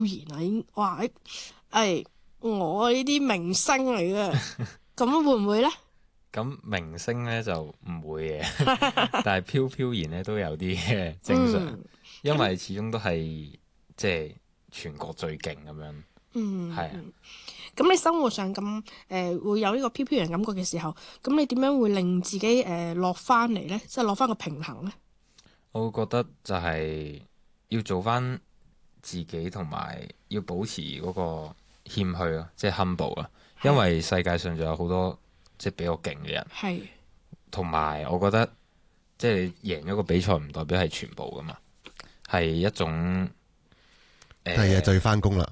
然啊，已經哇！我呢啲明星嚟嘅，咁會唔會呢？ 咁明星咧就唔會嘅，但係飄然咧都有啲嘅正常， 嗯， 因咁為始終都係即係全國最勁咁樣，係啊。 嗯，咁你生活上咁會有呢個飄飄然感覺嘅時候，咁你點樣會令自己落翻嚟呢？即係落翻個平衡呢？ 我會覺得就係要做翻自己，同埋要保持嗰個謙虛咯，即係 humble 啊。因係為世界上仲有好多即係比我勁嘅人， 係同埋我覺得即係你贏咗個比賽唔代表係全部噶嘛，係一種係啊，就要翻工啦。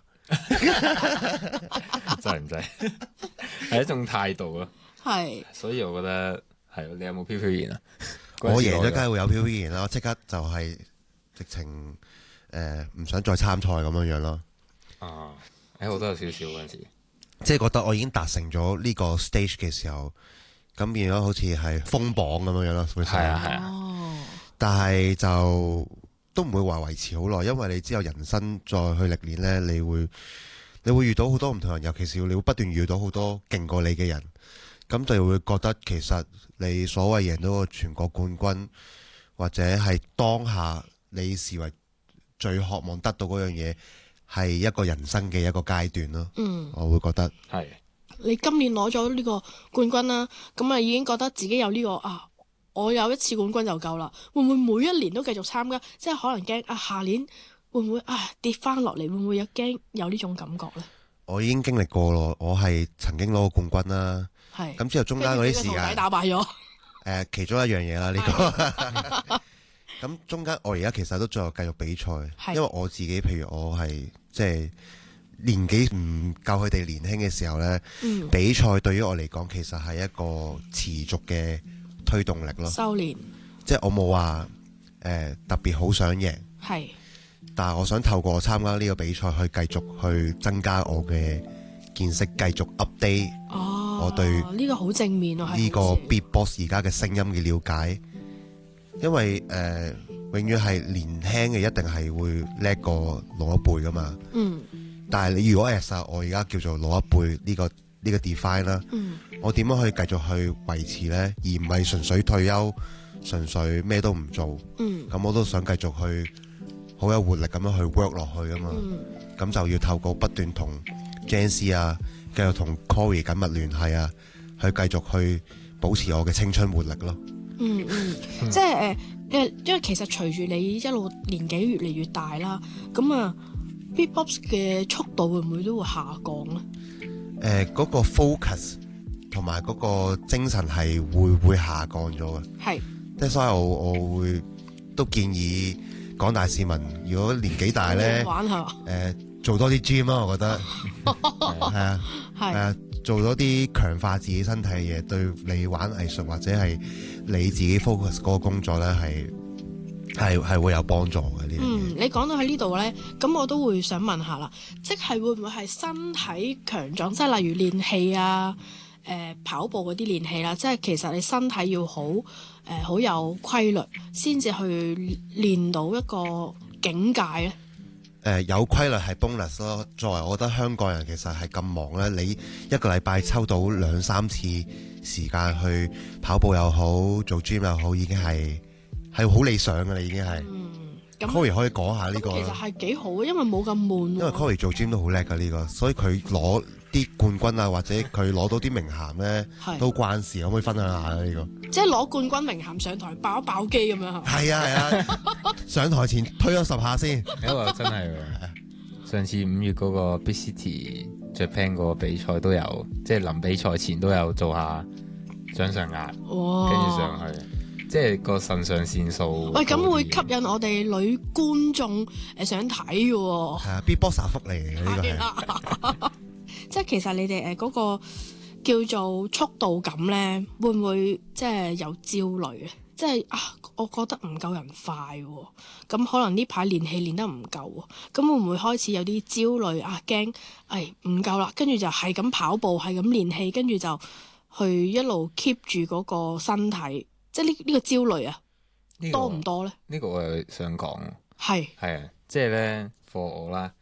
真係唔真係一種態度咯。 係所以我覺得係咯，你有冇飄飄然啊？ 我贏咗，梗嗰陣時係會有飄飄然啦。我即刻就係直情唔想再參賽咁樣樣咯。 啊，我都有少少嗰陣時。 即係覺得我已經達成咗呢個 stage 嘅時候，咁變咗好似係封榜咁樣樣咯。 係啊係啊， 哦， 但係就都唔會話維持好耐，因為你之後人生再去歷練呢，你會遇到好多唔同人，尤其是你會不斷遇到好多勁過你嘅人，咁就會覺得其實你所謂贏到個全國冠軍，或者係當下你視為最渴望得到嗰樣嘢，係一個人生嘅一個階段咯。 嗯， 我會覺得係你今年攞咗呢個冠軍啦，咁啊已經覺得自己有呢個啊，我有一次冠軍就夠啦。會唔會每一年都繼續參加？即係可能驚啊，下年會唔會啊跌翻落嚟？會唔會有驚有呢種感覺呢？ 我已經經歷過咯，我係曾經攞過冠軍啦。 係咁之後中間嗰啲時跟住俾個徒弟間， 打敗咗。 其中一樣嘢啦，呢個。咁中間我而家其實都仲有繼續比賽， 係因為我自己譬如我係即係年紀唔夠佢哋年輕嘅時候呢， 嗯， 比賽對於我嚟講其實係一個持續嘅推動力咯。 修練即係我冇話特別好想贏， 係但係我想透過參加呢個比賽去繼續去增加我嘅見識，繼續 update 哦， 我對呢個好正面啊，係呢個好事 beatbox 而家嘅聲音嘅了解。因為永遠係年輕嘅一定係會叻過老一輩噶嘛。 嗯但係你如果 as 我而家叫做老一輩呢個 define 啦， 嗯我點樣可以繼續去維持呢？而唔係純粹退休，純粹咩都唔做。 嗯咁我都想繼續去好有活力咁樣去 work 落去啊嘛。 嗯咁就要透過不斷同 Janice 啊，繼續同 Cory 緊密聯繫啊，去繼續去保持我嘅青春活力咯。 即係因為其實隨住你一路年紀越嚟越大啦，咁啊 beatbox 嘅速度會唔會都會下降咧？ 嗰個 focus 同埋嗰個精神係會下降咗嘅。 係即係所以我會都建議廣大市民，如果年紀大呢， 玩下做多啲 gym 啦，我覺得係啊， 係做多啲強化自己身體嘅嘢，對你玩藝術或者係你自己 focus 嗰個工作呢，係會有幫助嘅呢樣嘢。 你講到喺呢度呢，咁我都會想問下啦，即係會唔會係身體強壯，即係例如練氣啊、跑步嗰啲練氣啦，即係其實你身體要好有規律，先至去練到一個境界呢。 有規律係 bonus 咯。作為我覺得香港人其實係咁忙呢，你一個禮拜抽到2-3次時間去跑步又好，做 gym 又好，已經係好理想嘅啦，已經係。 咁 Cory 可以講下呢個啦， 其實係幾好，因為冇咁悶喎。 因為 Cory 做 gym 都好叻㗎呢個，所以佢攞啲冠軍啊，或者佢攞到啲名銜呢， 係都關事。可唔可以分享下呢個？ 即係攞冠軍名銜上台爆一爆機咁樣係嘛？ 係啊係啊，上台前推咗10下先。 因為真係上次5月嗰個 Big City Japan 嗰個比賽都有，即係臨比賽前都有做下掌上壓， 哇！ 跟住上去，即係個腎上腺素。 喂，咁會吸引我哋女觀眾想睇嘅喎。 係啊，Beatboxer 福利嚟嘅呢個係。 即係其實你哋嗰個叫做速度感咧，會唔會即係有焦慮咧？即係啊，我覺得唔夠人快喎，咁可能呢排練氣練得唔夠喎，咁會唔會開始有啲焦慮啊？驚唔夠啦，跟住就係咁跑步，係咁練氣，跟住就去一路 keep 住嗰個身體，即係呢個焦慮啊，多唔多咧？ 呢個我又想講， 係係啊，即係咧 for 我啦，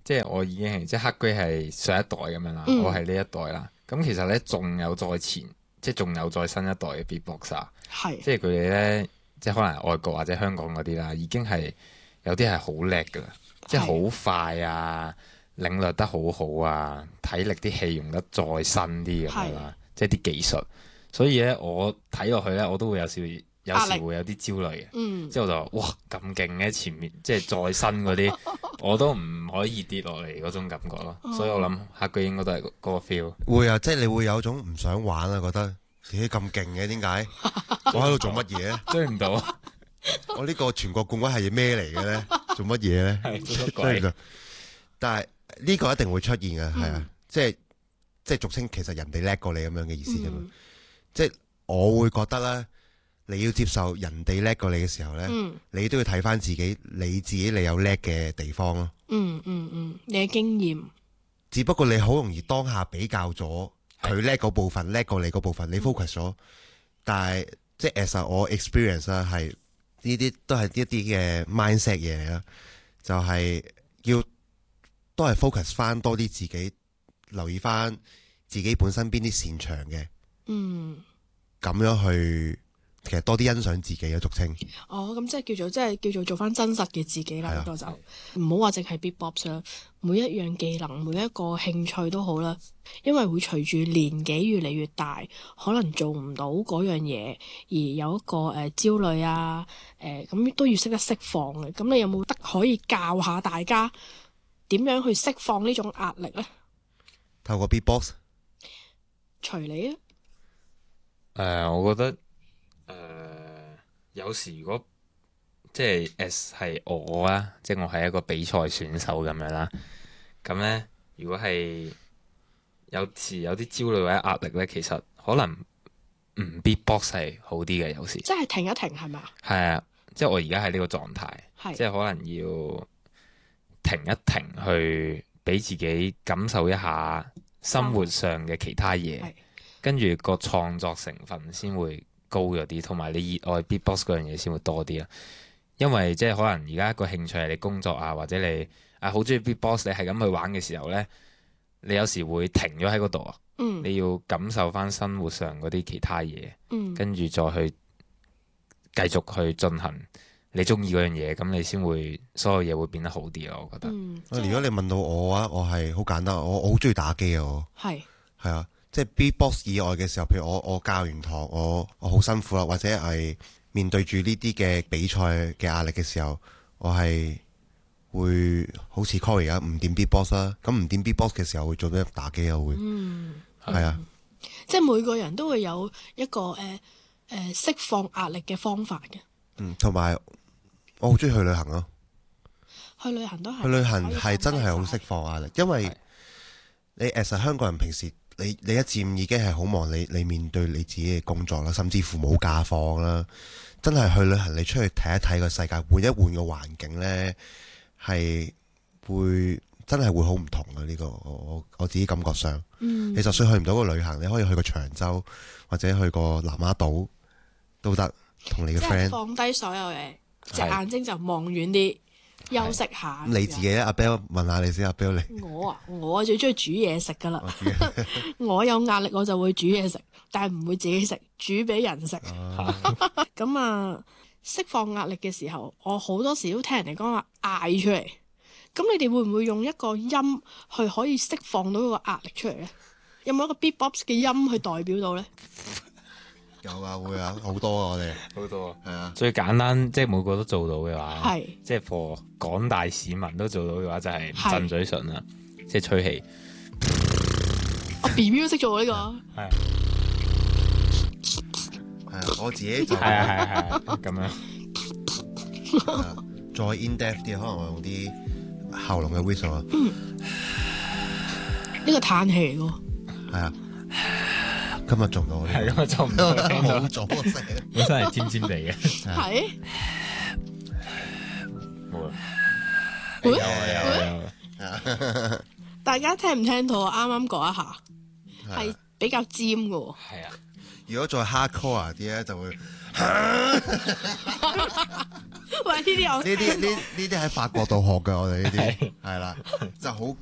即係我已經係即係黑龜係上一代咁樣啦，我係呢一代啦。咁其實咧仲有再前，即係仲有再新一代嘅 beatboxer，即係佢哋咧，即係可能外國或者香港嗰啲啦，已經係有啲係好叻噶啦，即係好快啊，領略得好好啊，體力啲氣用得再新啲咁樣啦，即係啲技術。所以咧，我睇落去咧，我都會有時會有啲焦慮嘅。之後就話哇咁勁嘅前面，即係再新嗰啲，我都唔可以跌落嚟嗰種感覺咯。所以我諗黑龜應該都係嗰個 feel。 會啊，即係你會有種唔想玩啊，覺得自己咁勁嘅，點解我喺度做乜嘢咧？ 追唔到。 我呢個全國冠軍係咩嚟嘅咧？做乜嘢咧？係但係呢個一定會出現嘅，係啊，即係俗稱其實人哋叻過你咁樣嘅意思啫嘛。即係我會覺得咧，你要接受人哋叻過你嘅時候咧，你都要睇翻自己，你有叻嘅地方咯。 你嘅經驗。 只不過你好容易當下比較咗佢叻嗰部分，叻過你嗰部分，你 focus 咗。但係即係 as 我 experience 啦，係呢啲都係一啲嘅 mindset 嘢嚟啦，就係要都係 focus 翻多啲自己，留意翻自己本身邊啲擅長嘅。咁樣去，其實多啲欣賞自己嘅俗稱。 咁即係叫做做翻真實嘅自己啦。呢個就唔好話淨係 beatbox 啦，每一樣技能，每一個興趣都好啦。因為會隨住年紀越嚟越大，可能做唔到嗰樣嘢，而有一個焦慮啊，咁都要識得釋放嘅。咁你有冇得可以教下大家點樣去釋放呢種壓力呢？ 透過 beatbox， 隨你啊。 我覺得有時如果即係 as 係我啦，即係我係一個比賽選手咁樣啦，咁咧如果係有時有啲焦慮或者壓力咧，其實可能唔 beatbox 係好啲嘅，有時即係停一停係咪啊？ 係啊，即係我而家喺呢個狀態，即係可能要停一停，去俾自己感受一下生活上嘅其他嘢。跟住個創作成分先會高咗啲，同埋你熱愛 beatbox 嗰樣嘢先會多啲啦。因為即係可能而家個興趣係你工作啊，或者你好中意 beatbox， 你係咁去玩嘅時候呢，你有時會停咗喺嗰度啊。你要感受翻生活上嗰啲其他嘢，跟住再去繼續去進行你中意嗰樣嘢，咁你先會所有嘢會變得好啲咯。我覺得。 如果你問到我嘅話，我係好簡單，我好中意打機啊。我係啊。即係 beatbox 以外嘅時候，譬如我教完堂，我好辛苦啦，或者係面對住呢啲嘅比賽嘅壓力嘅時候，我係會好似 Cory 而家唔掂 beatbox 啦。咁唔掂 beatbox 嘅時候，會做咩打機啊？會係啊， 即係每個人都會有一個釋放壓力嘅方法嘅。 同埋我好中意去旅行咯。 去旅行都係。 去旅行係真係好釋放壓力，因為你 as 香港人平時。你一至五已經係好忙，你面對你自己嘅工作啦，甚至乎冇假放啦，真係去旅行，你出去睇一睇個世界，換一換個環境呢，係會真係會好唔同嘅。呢個我自己感覺上，你就算去唔到個旅行，你可以去個長洲或者去個南丫島都得，同你嘅 friend 放低所有嘢，隻眼睛就望遠啲。休息下。 你自己咧，阿 Bell 問下你先，阿 Bell 你。 我最中意煮嘢食噶啦。我有壓力我就會煮嘢食，但係唔會自己食，煮俾人食。咁釋放壓力嘅時候，我好多時都聽人哋講話嗌出嚟。咁你哋會唔會用一個音去可以釋放到個壓力出嚟咧？有冇一個 beatbox 嘅音去代表到咧？ 有啊，會啊，好多啊，我哋好多啊， 係啊。 最簡單即係每個都做到嘅話，即係 for 廣大市民都做到嘅話，就係震嘴唇啦，即係吹氣。 我 BB 都識做呢個。 係啊，我自己就係咁樣。 再 in depth 啲，可能我用啲喉嚨嘅 whistle 啊。 呢個嘆氣嚟㗎。係啊。 今日做唔到， 係今日做唔到， 冇做聲， 本身係尖尖地嘅， 係冇啦，有， 大家聽唔聽到？我啱啱講一下，係比較尖嘅喎。 係啊， 如果再 hardcore 啲咧，就會喂，呢啲我呢啲喺法國度學嘅，我哋呢啲係啦，就好